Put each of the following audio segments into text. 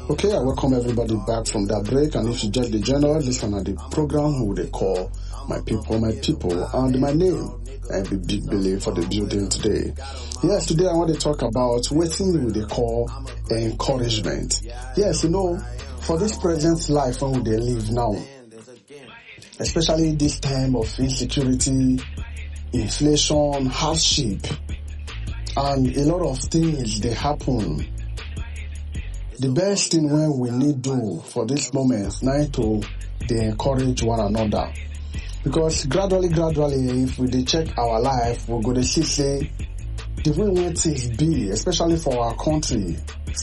Okay, I welcome everybody back from that break, and if you just the general, this one are the program who they call my people, and my name, and be Big Billy for the building today. Yes, today I want to talk about what they call encouragement. Yes, for this present life when they live now, especially this time of insecurity, inflation, hardship, and a lot of things they happen. The best thing when we need do for this moment now to they encourage one another. Because gradually, if we check our life, we're going to see the way when things be, especially for our country,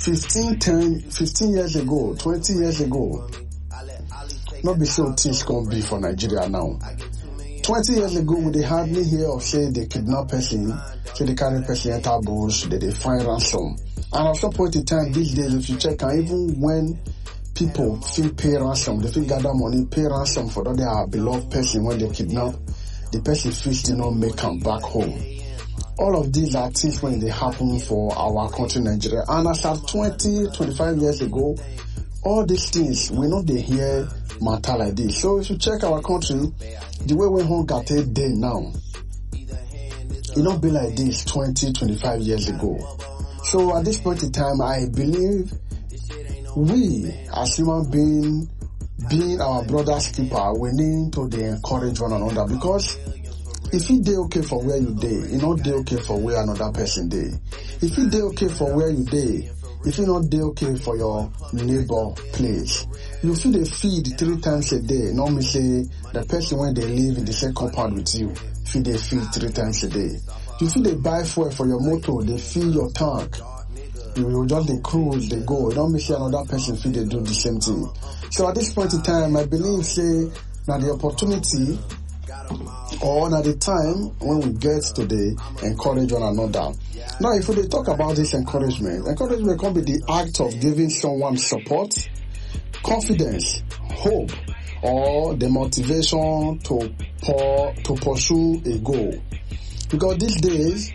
15 years ago, 20 years ago, not be so things can be for Nigeria now. 20 years ago, we they hardly hear of say they kidnap person, say they carry person enter bush, they find ransom. And at some point in time, these days, if you check, and even when people feel pay ransom, they feel gather money, pay ransom for their beloved person when they kidnap, the person feels to not make them back home. All of these are things when they happen for our country, Nigeria. And as of 25 years ago, all these things, we know they hear matter like this. So if you check our country, the way we home got a day now, it don't be like this 25 years ago. So at this point in time, I believe we as human being our brother's keeper, we need to encourage one another, because if you dey okay for where you dey, you not dey okay for where another person dey. If you dey okay for where you dey, if you not dey okay for your neighbor place, you feel they feed 3 times a day. Normally say the person when they live in the same compound with you, feed they feed 3 times a day. You feel they buy fuel for your motor, they fill your tank. You just they cruise, they go. Don't make sure another person feel they do the same thing. So at this point in time, I believe say now the opportunity or now the time when we get to the encourage one another. Now if we talk about this encouragement can be the act of giving someone support, confidence, hope, or the motivation to pursue a goal. Because these days,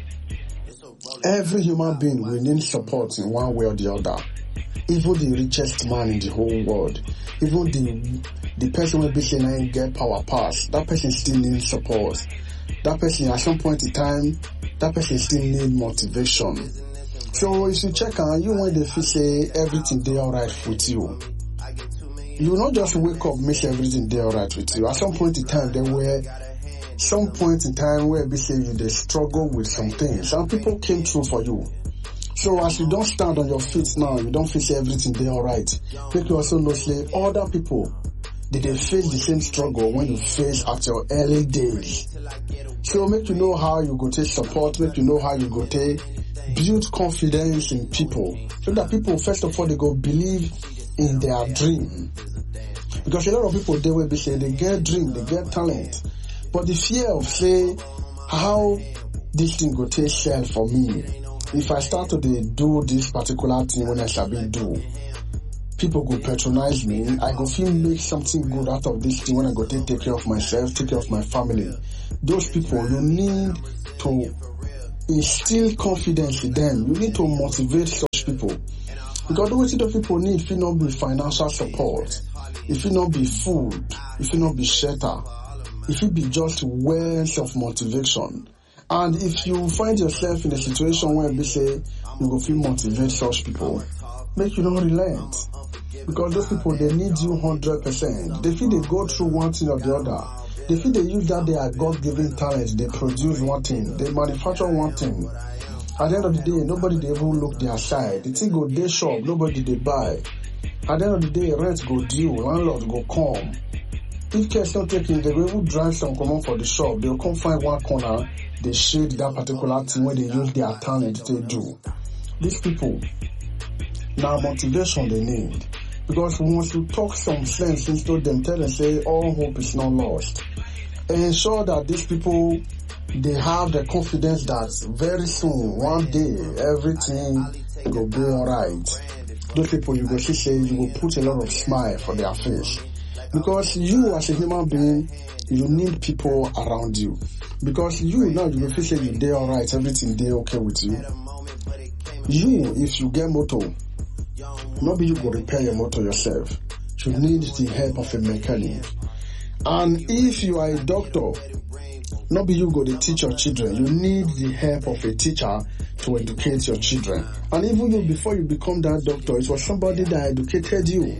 every human being will need support in one way or the other. Even the richest man in the whole world, even the person will be saying I get power pass, that person still needs support. That person at some point in time, that person still needs motivation. So if you check on you when they feel say everything they alright with you, you will not just wake up make everything they alright with you. At some point in time, there were some point in time where they say they struggle with some things, and people came through for you. So as you don't stand on your feet now, you don't face everything they alright. Make you also know say other people did they face the same struggle when you face at your early days. So make you know how you go take support, make you know how you go take build confidence in people, so that people first of all they go believe in their dream. Because a lot of people they will be saying they get dream, they get talent. But the fear of say how this thing go take shell for me. If I start to do this particular thing when I shall be do, people go patronize me. I go feel make something good out of this thing when I go take care of myself, take care of my family. Those people, you need to instill confidence in them. You need to motivate such people. Because the way those people need, if it not be financial support, if it not be food, if it not be shelter, if it be just words of motivation. And if you find yourself in a situation where they say you go feel motivate such people, make you not relent. Because those people, they need you 100%. They feel they go through one thing or the other. They feel they use that they are God-given talent. They produce one thing. They manufacture one thing. At the end of the day, nobody they even look their side. The thing go day shop, nobody they buy. At the end of the day, rent go due, landlord go come. If care's not taken, they will even drive some come for the shop. They'll come find one corner, they shade that particular thing where they use their talent to do. These people, now motivation they need. Because once you talk some sense into them, tell them say all hope is not lost. And ensure that these people, they have the confidence that very soon, one day, everything will be alright. Those people, you will see say you will put a lot of smile for their face. Because you as a human being, you need people around you. Because you now, you will feel say you're alright, everything there okay with you. You, if you get motor, Not be you go repair your motor yourself. You need the help of a mechanic. And if you are a doctor, not be you go to teach your children. You need the help of a teacher to educate your children. And even you, before you become that doctor, it was somebody that educated you.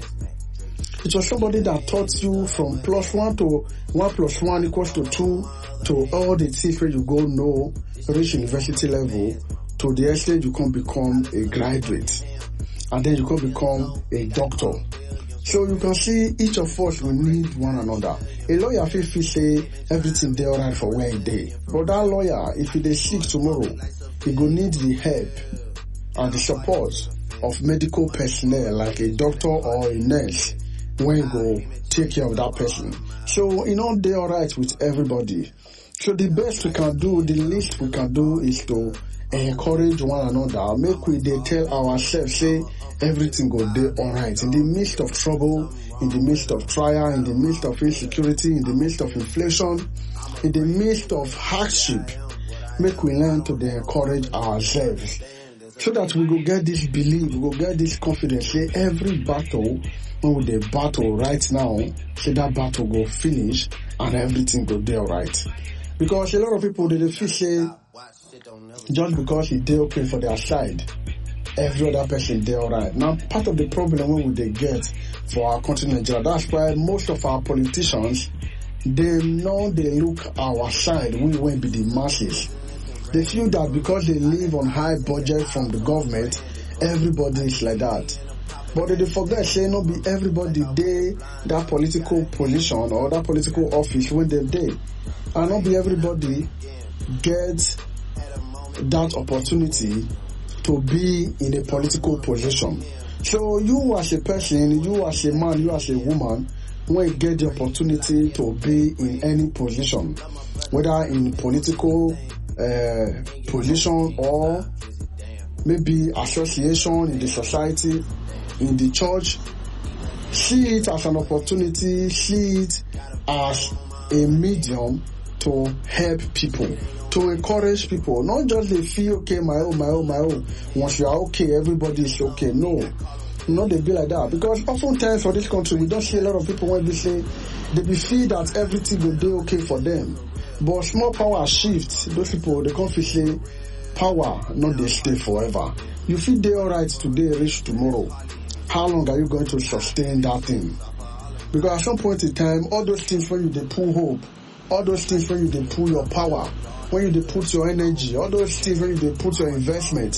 It was somebody that taught you from +1 to 1 + 1 = 2 to all the things where you go know, reach university level, to the extent you can become a graduate. And then you can become a doctor. So you can see each of us will need one another. A lawyer feel say everything dey alright for where he dey. But that lawyer, if he dey sick tomorrow, he go need the help and the support of medical personnel like a doctor or a nurse when you go take care of that person. So it not dey alright with everybody. So the best we can do, the least we can do is to encourage one another. Make we dey tell ourselves say everything go dey alright. In the midst of trouble, in the midst of trial, in the midst of insecurity, in the midst of inflation, in the midst of hardship, make we learn to dey encourage ourselves. So that we go get this belief, we go get this confidence, say every battle, when we dey battle right now, say that battle go finish and everything go dey alright. Because a lot of people, they feel say, just because it dey okay for their side, every other person dey alright. Now, part of the problem when we dey get for our country Nigeria, that's why most of our politicians, they look our side, we won't be the masses. They feel that because they live on high budget from the government, everybody is like that. But they forget, say, not be everybody dey that political position or that political office when they dey. And not be everybody gets that opportunity to be in a political position. So you as a person, you as a man, you as a woman, when you get the opportunity to be in any position, whether in political position or maybe association in the society, in the church, see it as an opportunity, see it as a medium to help people, to encourage people, not just they feel okay, my own. Once you are okay, everybody is okay. No, not they be like that. Because oftentimes for this country, we don't see a lot of people when they say they be feel that everything will be okay for them. But small power shifts. Those people, they can't feel say power, not they stay forever. You feel they alright today, reach tomorrow. How long are you going to sustain that thing? Because at some point in time, all those things when you they pull hope, all those things when you they pull your power, when you they put your energy, all those things when you they put your investment,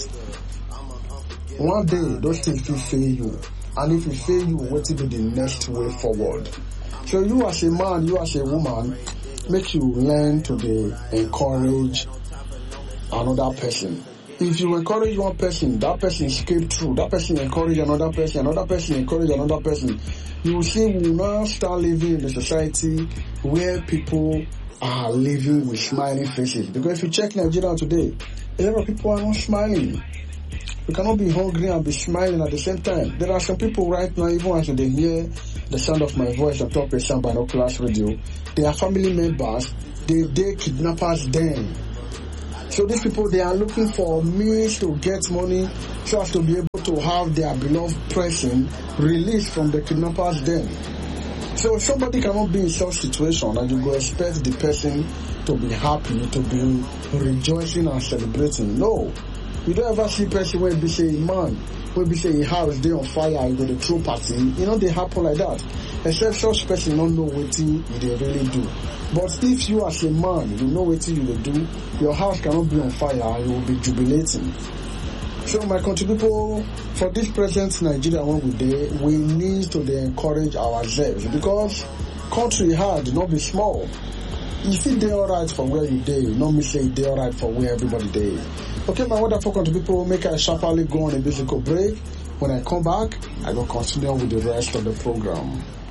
one day those things will fail you. And if you fail you, what will be the next way forward? So you as a man, you as a woman, make you learn to encourage another person. If you encourage one person, that person escape through, that person encourage another person encourage another person, you will see we will now start living in the society where people are living with smiling faces. Because if you check Nigeria today, a lot of people are not smiling. You cannot be hungry and be smiling at the same time. There are some people right now, even as they hear the sound of my voice on Top Sound Binoculars Radio, they are family members, they kidnappers them. So these people, they are looking for means to get money so as to be able to have their beloved person released from the kidnappers den. So somebody cannot be in such situation and you go expect the person to be happy, to be rejoicing and celebrating. No. You don't ever see person when be say man, when be say a house they on fire, you go to throw party. You know they happen like that. Except such person don't know what they really do. But if you as a man, you know what you will do, your house cannot be on fire and you will be jubilating. So my country people, for this present Nigeria when we dey, we need to encourage ourselves because country hard, not be small. If it dey alright for where you dey, not me say it dey alright for where everybody dey. Okay, my wonderful country people, make a sharply go on a musical break. When I come back, I will continue with the rest of the program.